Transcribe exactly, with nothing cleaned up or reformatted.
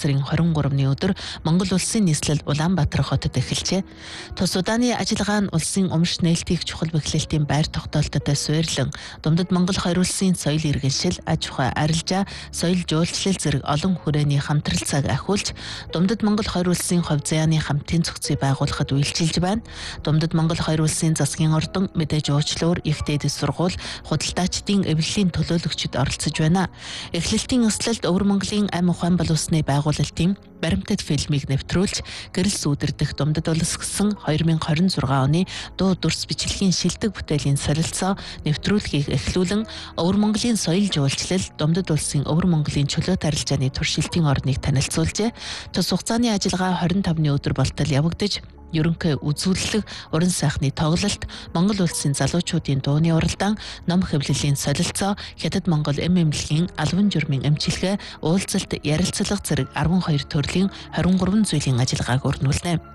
сарын хорин гуравны өдөр Монгол улсын нийслэл Улаанбаатар хотод эхэлжээ. Тус удааны ажиллагаа нь улсын умш нээлтийг чухал бэхлэлтийн байр тогтоолтод суурилан Думдад Монгол хоёр улсын соёл иргэншил, аж ахуй арилжаа, соёл жуулчлал зэрэг олон хүрээний хамтралцааг ахиулж, Думдад Монгол хоёр улсын хувь заяаны хамтын зохицыг байгуулахад үйлчилж байна. Думдад Монгол хоёр улсын засгийн ордон, мэдээж уучлуур, их дээд сургууль, худалдаачдын эвлэлийн төлөөлөгчд оролцож байна. Эхлэлтийн өслөлд Өвөр Монголын ам ухаан боловсны байгуулалтын баримтат фильмийг нэвтрүүлж, гэрэл сүүдэрдэх Думдад улсгсан хоёр мянга хорин зургаа оны дуу дүрс бичлэгийн шилдэг бүтээлийн солилцоо нэвтрүүлгийг эхлүүлэн Өвөр Монголын соёл жуулчлал, Думдад улсын Өвөр Монголын чөлөөт арилжааны туршилтын орныг танилцуулжээ. Тус хугацааны ажиллагаа хорин тавны өдөр болтол явагдаж, ерөнхий үзүүлэлэг, уран сайхны тоглолт, Монгол улсын залуучуудын дууны уралдаан, ном хэвлэлийн солилцоо, Хятад Монгол эм эмнэлгийн албан журмын эмчилгээ, уулзалт, ярилцлага зэрэг арван хоёр төрлийн хорин гурван зүйлийн ажиллагааг өрнүүлнэ.